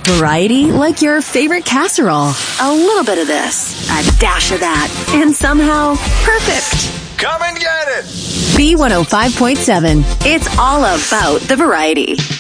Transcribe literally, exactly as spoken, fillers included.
Variety, like your favorite casserole. A little bit of this, a dash of that, and somehow perfect. Come and get it! B one oh five point seven. It's all about the variety.